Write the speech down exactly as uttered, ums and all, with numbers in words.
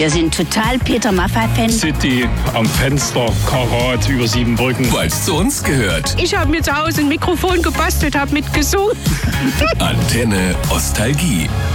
Wir sind total Peter Maffay-Fans. City am Fenster, Karat über Siebenbrücken. Weil es zu uns gehört. Ich habe mir zu Hause ein Mikrofon gebastelt, habe mitgesungen. Antenne Ostalgie.